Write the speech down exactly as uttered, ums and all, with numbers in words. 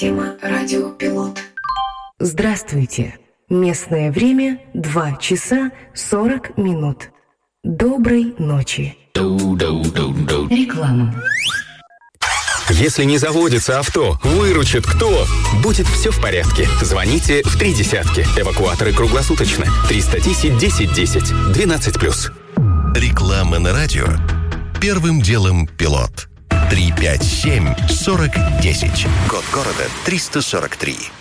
Тема «Радиопилот». Здравствуйте. Местное время два часа сорок минут. Доброй ночи. Реклама. Если не заводится авто, выручит кто? Будет все в порядке. Звоните в три десятки. Эвакуаторы круглосуточно. триста десять десять десять. двенадцать плюс. Реклама на радио. Первым делом пилот. три пять семь сорок десять. Код города триста сорок три.